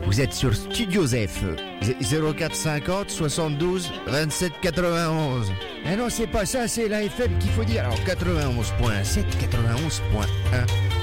Vous êtes sur Studio Zef. 0450 72 27 91. Eh non, c'est pas ça, c'est la FM qu'il faut dire. Alors 91.7, 91.1.